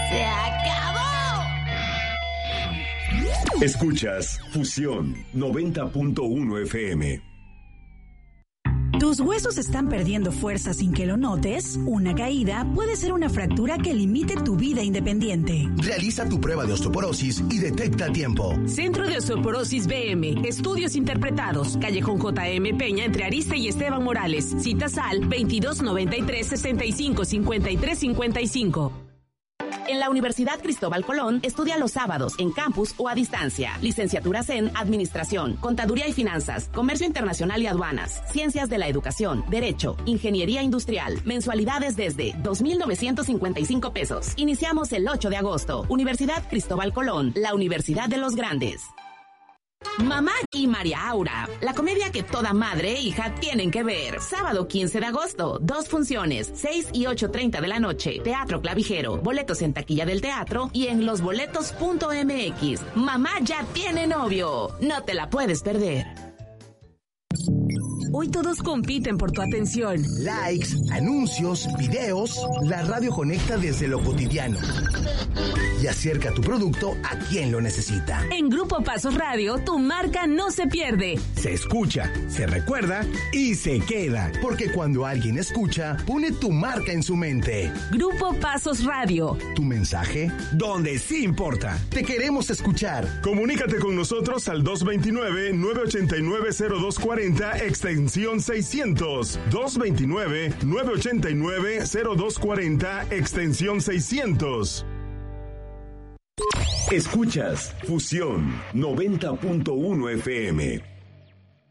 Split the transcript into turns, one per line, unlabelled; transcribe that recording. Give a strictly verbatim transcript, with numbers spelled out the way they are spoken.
¡Se acabó!
Escuchas Fusión noventa punto uno F M.
¿Tus huesos están perdiendo fuerza sin que lo notes? Una caída puede ser una fractura que limite tu vida independiente.
Realiza tu prueba de osteoporosis y detecta a tiempo.
Centro de Osteoporosis B M. Estudios interpretados. Callejón J M Peña entre Ariste y Esteban Morales. Citas al veintidós noventa y tres sesenta y cinco cincuenta y tres cincuenta y cinco. En la Universidad Cristóbal Colón, estudia los sábados, en campus o a distancia. Licenciaturas en Administración, Contaduría y Finanzas, Comercio Internacional y Aduanas, Ciencias de la Educación, Derecho, Ingeniería Industrial. Mensualidades desde dos mil novecientos cincuenta y cinco pesos. Iniciamos el ocho de agosto. Universidad Cristóbal Colón, la Universidad de los Grandes. Mamá y María Aura, la comedia que toda madre e hija tienen que ver. Sábado quince de agosto, dos funciones, seis y ocho treinta de la noche. Teatro Clavijero, boletos en taquilla del teatro y en losboletos punto m x. Mamá ya tiene novio, no te la puedes perder. Hoy todos compiten por tu atención.
Likes, anuncios, videos. La radio conecta desde lo cotidiano y acerca tu producto a quien lo necesita.
En Grupo Pasos Radio, tu marca no se pierde.
Se escucha, se recuerda y se queda. Porque cuando alguien escucha, pone tu marca en su mente.
Grupo Pasos Radio.
Tu mensaje, donde sí importa. Te queremos escuchar.
Comunícate con nosotros al dos dos nueve, nueve ocho nueve, cero dos cuatro cero, extensión seiscientos. dos dos nueve, nueve ocho nueve, cero dos cuatro cero, extensión seiscientos.
Escuchas Fusión noventa punto uno F M.